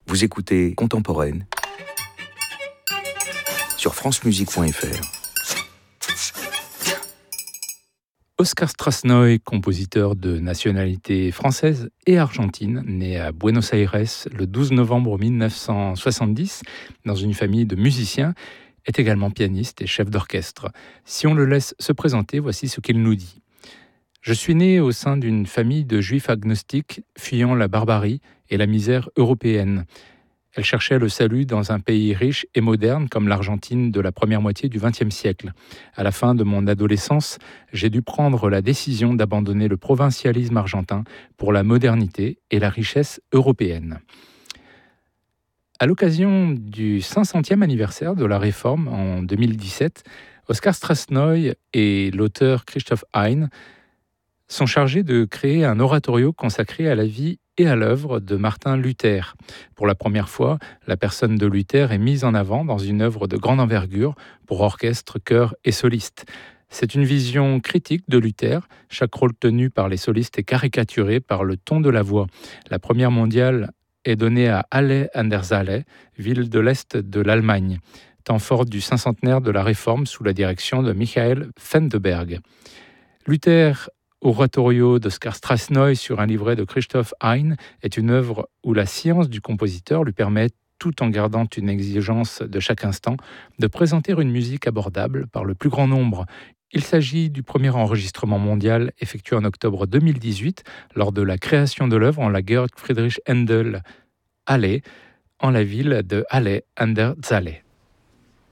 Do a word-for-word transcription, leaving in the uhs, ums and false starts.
Vous écoutez Contemporaine sur francemusique point f r. Oskar Strasnoy, compositeur de nationalité française et argentine, né à Buenos Aires le douze novembre mille neuf cent soixante-dix dans une famille de musiciens, est également pianiste et chef d'orchestre. Si on le laisse se présenter, voici ce qu'il nous dit. Je suis né au sein d'une famille de juifs agnostiques fuyant la barbarie et la misère européenne. Elle cherchait le salut dans un pays riche et moderne comme l'Argentine de la première moitié du vingtième siècle. À la fin de mon adolescence, j'ai dû prendre la décision d'abandonner le provincialisme argentin pour la modernité et la richesse européenne. À l'occasion du cinq centième anniversaire de la Réforme en deux mille dix-sept, Oskar Strasnoy et l'auteur Christoph Hein sont chargés de créer un oratorio consacré à la vie et à l'œuvre de Martin Luther. Pour la première fois, la personne de Luther est mise en avant dans une œuvre de grande envergure pour orchestre, chœur et soliste. C'est une vision critique de Luther. Chaque rôle tenu par les solistes est caricaturé par le ton de la voix. La première mondiale est donnée à Halle an der Saale, ville de l'Est de l'Allemagne, temps fort du cinquantenaire de la Réforme sous la direction de Michael Fenderberg. Luther Oratorio d'Oskar Strasnoy sur un livret de Christoph Hein est une œuvre où la science du compositeur lui permet, tout en gardant une exigence de chaque instant, de présenter une musique abordable par le plus grand nombre. Il s'agit du premier enregistrement mondial effectué en octobre deux mille dix-huit lors de la création de l'œuvre en la Georg Friedrich Händel Halle, en la ville de Halle an der Saale.